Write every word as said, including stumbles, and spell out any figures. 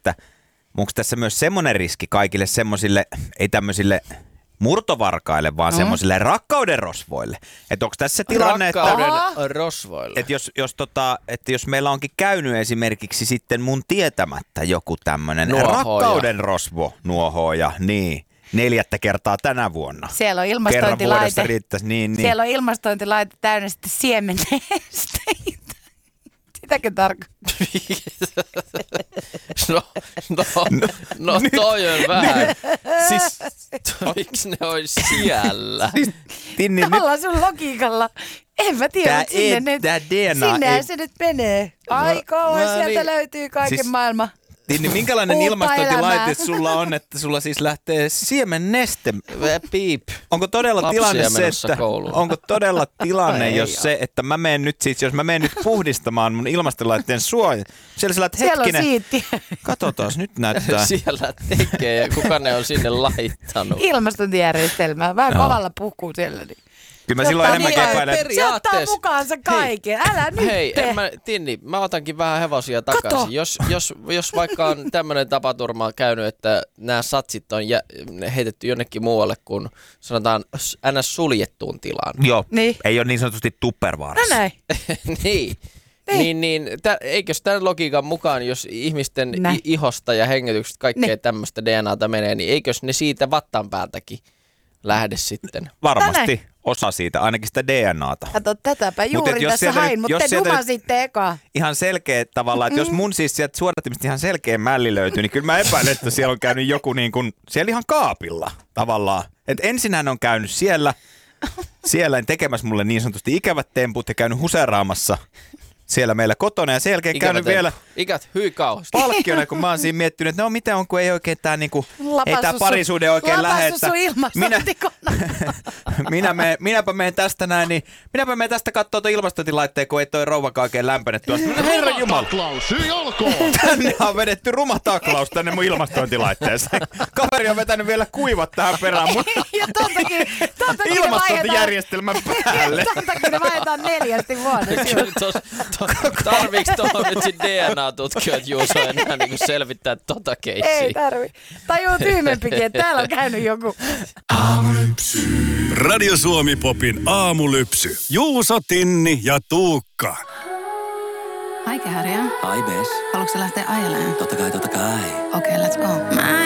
että onko tässä myös semmoinen riski kaikille semmoisille, ei tämmöisille murtovarkaille, vaan mm. semmoisille rakkauden rosvoille. Että onko tässä tilanne, rakkauden että, rosvoille. Että jos, jos, tota, että jos meillä onkin käynyt esimerkiksi sitten mun tietämättä joku tämmöinen rakkauden rosvo nuohooja, niin neljättä kertaa tänä vuonna. Siellä on ilmastointilaite. Niin, niin. Siellä on ilmastointilaite täynnä sitten siemenesteitä. Sitäkö tarkoittaa? no, no, no, no toi on vähän. Siis, miksi ne olisi siellä? Siis, Tinni, Tavallaan nyt sun logiikalla. En mä tiedä, tää mutta sinne, ei, ne, tää D N A sinnehän ei... se nyt menee. Ai kauan, no, sieltä niin. löytyy kaiken siis, maailman. Niin, minkälainen Uutta ilmastointilaite elämää. sulla on, että sulla siis lähtee siemenneste? Piip. Onko todella Lapsia tilanne se, menossa että, kouluun. onko todella tilanne, Ei jos ole. se, että mä menen nyt siis, jos mä menen nyt puhdistamaan mun ilmastolaitteen suoja, siellä sillä, että Siellä hetkinen, on siitti. katsotaan, nyt näyttää. Siellä tekee ja kuka ne on sinne laittanut. Ilmastointijärjestelmää. Vähän Joo. kovalla puhkuu siellä. Niin. Kyllä mä silloin ottaa enemmänkin mukaan- epäilen. peri- Se ottaa Periaatteessa- mukaansa kaiken. Älä nyt Hei, tee. en mä, Tinni, mä otankin vähän hevosia takaisin. Kato. Jos, jos, jos vaikka on tämmöinen tapaturma käynyt, että nämä satsit on jä, heitetty jonnekin muualle kuin sanotaan ns. Suljettuun tilaan. Joo, Niin. ei ole niin sanotusti No tuppervaarassa. näin. niin. Niin, niin tä, eikös tämän logiikan mukaan, jos ihmisten Näin. i- ihosta ja hengityksestä kaikkea Niin. tämmöistä D N A:ta menee, niin eikös ne siitä vattan päältäkin lähde sitten? Varmasti näin. osa siitä, ainakin sitä D N A:ta. Kato, tätäpä Mut juuri et jos tässä sieltä hain, nyt- mutta jos te sieltä nyt- dumasitte eka. Ihan selkeä tavalla, että jos mun siis sieltä suodattimista ihan selkeä mälli löytyy, niin kyllä mä epäilen, että siellä on käynyt joku niin kuin, siellä ihan kaapilla tavallaan. Että ensin hän on käynyt siellä, siellä tekemässä mulle niin sanotusti ikävät temput ja käynyt huseeraamassa siellä meillä kotona ja sen jälkeen Ikävä käynyt temppu. vielä Ikät, hyi kauheasti. palkkiona, kun mä oon siinä miettinyt, että no mitä on, kun ei oikein tää niinku, ei tää Lapassu parisuuden sun- oikein lähde, lapassu että sun minä, ilmastointikona. minä me, minäpä menen tästä näin, niin minäpä menen tästä kattoo toi ilmastointilaitteen, kun ei toi rouvakaan oikein lämpene tuosta. No, Herra Jumala, Taklaus, hyi olkoon! tänne on vedetty ruma taklaus tänne mun ilmastointilaitteeseen. Kaveri on vetänyt vielä kuivat tähän perään mun Ja ton takia, ton takia ne vaihdetaan, ilmastointijärjestelmän päälle. ton takia ne vaihdetaan neljästi vuodessa. Kyllä tos, to, tarviiks tuohon nyt sit D N A-tutkijoita Juuso enää niinku selvittää tota keitsiä? Ei tarvi. Tai juu tyhmempikin, että täällä on käynyt joku. Radio Suomi Popin aamulypsy. Juuso, Tinni ja Tuukka. Hi Kääriä. Hi Bess. Haluatko lähteä ajelemaan? Totta kai, totta kai. Okei, okay, let's go. Mä